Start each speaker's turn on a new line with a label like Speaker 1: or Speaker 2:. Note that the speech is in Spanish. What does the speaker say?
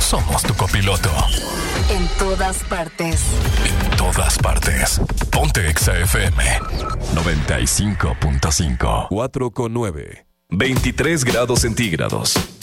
Speaker 1: somos tu copiloto.
Speaker 2: En todas partes.
Speaker 1: En todas partes. Ponte Exa FM 95.5.
Speaker 3: 4,9. 23 grados centígrados.